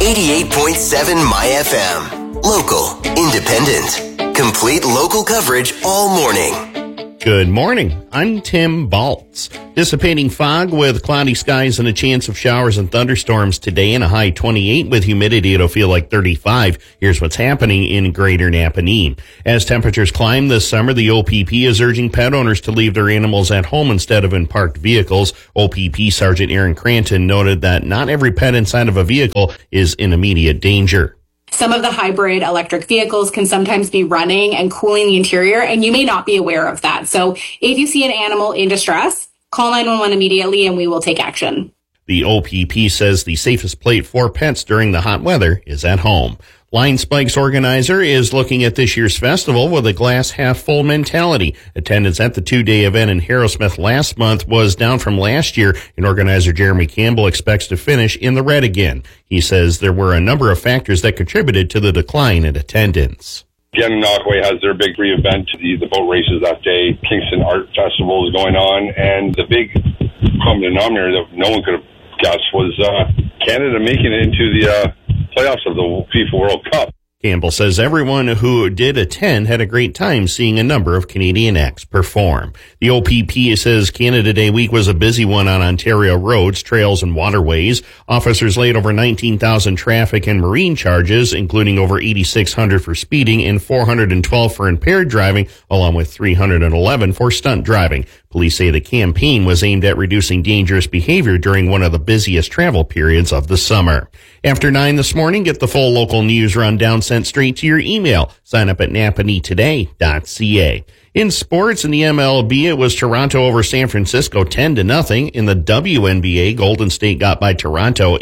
88.7 My FM. Local, independent, complete local coverage all morning. Good morning. I'm Tim Baltz. Dissipating fog with cloudy skies and a chance of showers and thunderstorms today, and a high 28 with humidity. It'll feel like 35. Here's what's happening in Greater Napanee. As temperatures climb this summer, the OPP is urging pet owners to leave their animals at home instead of in parked vehicles. OPP Sergeant Aaron Cranton noted that not every pet inside of a vehicle is in immediate danger. Some of the hybrid electric vehicles can sometimes be running and cooling the interior, and you may not be aware of that. So if you see an animal in distress, call 911 immediately and we will take action. The OPP says the safest place for pets during the hot weather is at home. Line Spikes organizer is looking at this year's festival with a glass half full mentality. Attendance at the 2-day event in Harrowsmith last month was down from last year, and organizer Jeremy Campbell expects to finish in the red again. He says there were a number of factors that contributed to the decline in attendance. Gananoque has their big free event, the boat races that day. Kingston Art Festival is going on, and the big common denominator that no one could have guessed was Canada making it into the playoffs of the FIFA World Cup. Campbell says everyone who did attend had a great time seeing a number of Canadian acts perform. The OPP says Canada Day week was a busy one on Ontario roads, trails, and waterways. Officers laid over 19,000 traffic and marine charges, including over 8,600 for speeding and 412 for impaired driving, along with 311 for stunt driving. Police say the campaign was aimed at reducing dangerous behavior during one of the busiest travel periods of the summer. After 9 this morning, get the full local news rundown sent straight to your email. Sign up at napaneetoday.ca. In sports, in the MLB, it was Toronto over San Francisco 10-0. In the WNBA, Golden State got by Toronto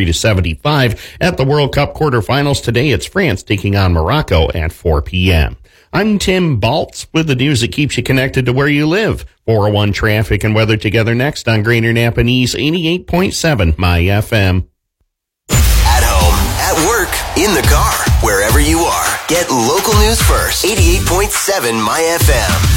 83-75. At the World Cup quarterfinals today, it's France taking on Morocco at 4 p.m. I'm Tim Baltz with the news that keeps you connected to where you live. 401 traffic and weather together next on Greater Napanee's 88.7 My FM. At home, at work, in the car, wherever you are. Get local news first. 88.7 My FM.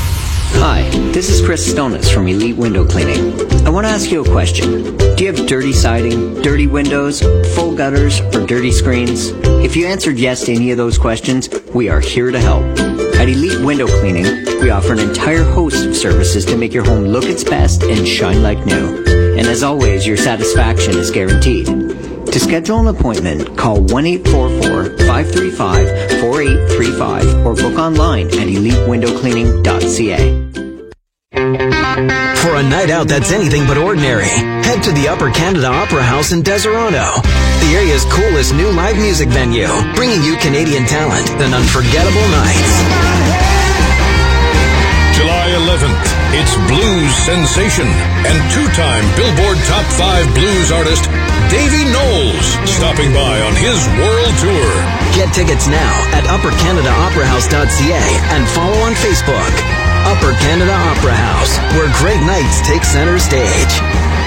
Hi, this is Chris Stonis from Elite Window Cleaning. I want to ask you a question. Do you have dirty siding, dirty windows, full gutters, or dirty screens? If you answered yes to any of those questions, we are here to help. At Elite Window Cleaning, we offer an entire host of services to make your home look its best and shine like new. And as always, your satisfaction is guaranteed. To schedule an appointment, call 1-844-535-4835 or book online at elitewindowcleaning.ca. For a night out that's anything but ordinary, head to the Upper Canada Opera House in Deseronto, the area's coolest new live music venue, bringing you Canadian talent and unforgettable nights. July 11th, it's blues sensation and two-time Billboard Top 5 blues artist Davy Knowles stopping by on his world tour. Get tickets now at uppercanadaoperahouse.ca and follow on Facebook. Upper Canada Opera House, where great nights take center stage.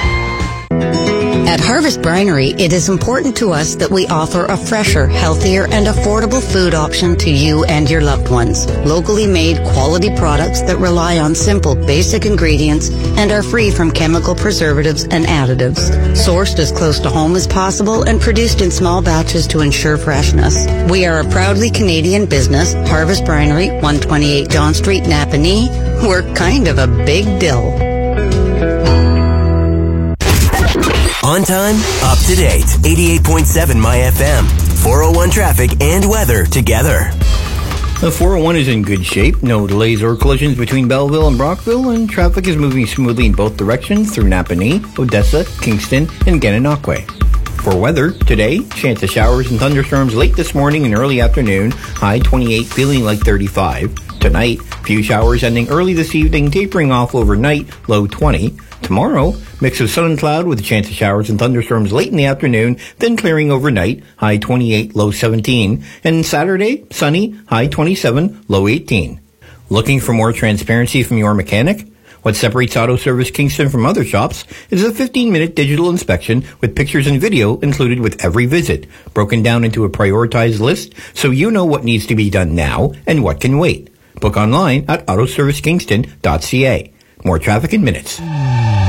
At Harvest Brinery, it is important to us that we offer a fresher, healthier, and affordable food option to you and your loved ones. Locally made quality products that rely on simple, basic ingredients and are free from chemical preservatives and additives. Sourced as close to home as possible and produced in small batches to ensure freshness. We are a proudly Canadian business, Harvest Brinery, 128 John Street, Napanee. We're kind of a big deal. On time, up to date. 88.7 My FM. 401 traffic and weather together. The 401 is in good shape. No delays or collisions between Belleville and Brockville, and traffic is moving smoothly in both directions through Napanee, Odessa, Kingston, and Gananoque. For weather, today, chance of showers and thunderstorms late this morning and early afternoon, high 28, feeling like 35. Tonight, few showers ending early this evening, tapering off overnight, low 20. Tomorrow, mix of sun and cloud with a chance of showers and thunderstorms late in the afternoon, then clearing overnight, high 28, low 17. And Saturday, sunny, high 27, low 18. Looking for more transparency from your mechanic? What separates Auto Service Kingston from other shops is a 15-minute digital inspection with pictures and video included with every visit, broken down into a prioritized list so you know what needs to be done now and what can wait. Book online at autoservicekingston.ca. More traffic in minutes.